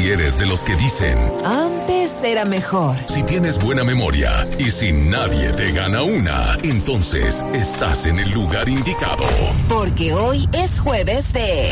Si eres de los que dicen, antes era mejor. Si tienes buena memoria y si nadie te gana una, entonces estás en el lugar indicado. Porque hoy es jueves de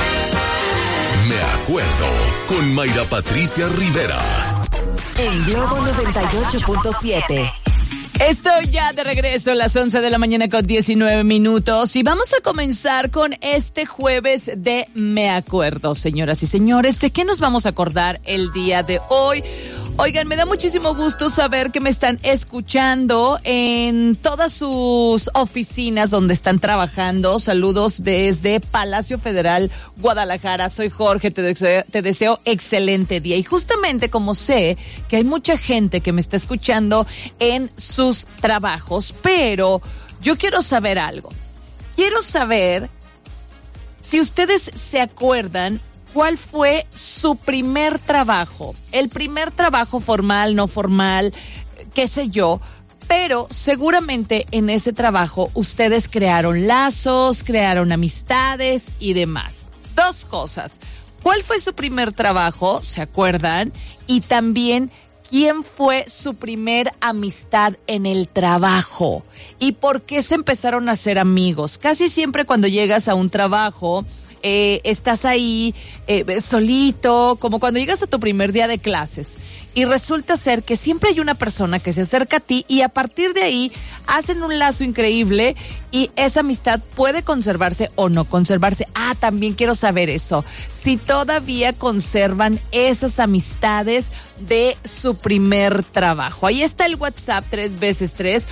Me Acuerdo con Mayra Patricia Rivera. En Globo 98.7. Estoy ya de regreso a las 11 de la mañana con 19 minutos y vamos a comenzar con este jueves de Me Acuerdo, señoras y señores. ¿De qué nos vamos a acordar el día de hoy? Oigan, me da muchísimo gusto saber que me están escuchando en todas sus oficinas donde están trabajando. Saludos desde Palacio Federal, Guadalajara. Soy Jorge, te deseo excelente día. Y justamente como sé que hay mucha gente que me está escuchando en sus trabajos, pero yo quiero saber algo. Quiero saber si ustedes se acuerdan ¿cuál fue su primer trabajo? El primer trabajo formal, no formal, qué sé yo, pero seguramente en ese trabajo ustedes crearon lazos, crearon amistades y demás. Dos cosas. ¿Cuál fue su primer trabajo? ¿Se acuerdan? Y también, ¿quién fue su primer amistad en el trabajo? ¿Y por qué se empezaron a hacer amigos? Casi siempre cuando llegas a un trabajo, estás ahí solito, como cuando llegas a tu primer día de clases y resulta ser que siempre hay una persona que se acerca a ti y a partir de ahí hacen un lazo increíble y esa amistad puede conservarse o no conservarse. También quiero saber eso, si todavía conservan esas amistades de su primer trabajo. Ahí está el WhatsApp 3x3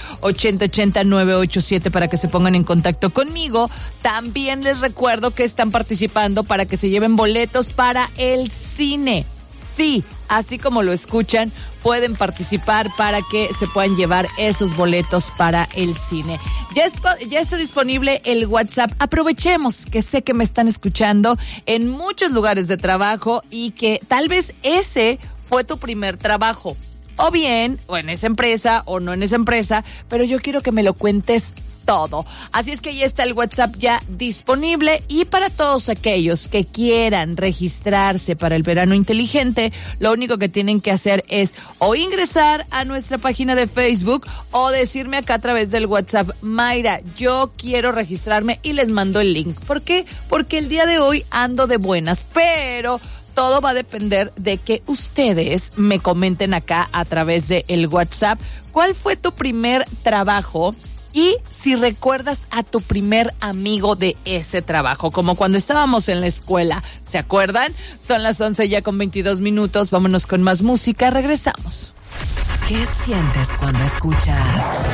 8080-987 para que se pongan en contacto conmigo. También les recuerdo que están participando para que se lleven boletos para el cine. Sí, así como lo escuchan, pueden participar para que se puedan llevar esos boletos para el cine. Ya está disponible el WhatsApp. Aprovechemos que sé que me están escuchando en muchos lugares de trabajo y que tal vez ese fue tu primer trabajo. O bien, o en esa empresa, o no en esa empresa, pero yo quiero que me lo cuentes todo. Así es que ya está el WhatsApp ya disponible y para todos aquellos que quieran registrarse para el verano inteligente, lo único que tienen que hacer es o ingresar a nuestra página de Facebook o decirme acá a través del WhatsApp, Mayra, yo quiero registrarme y les mando el link. ¿Por qué? Porque el día de hoy ando de buenas, pero todo va a depender de que ustedes me comenten acá a través de el WhatsApp cuál fue tu primer trabajo y si recuerdas a tu primer amigo de ese trabajo, como cuando estábamos en la escuela. ¿Se acuerdan? Son las 11 ya con 22 minutos. Vámonos con más música. Regresamos. ¿Qué sientes cuando escuchas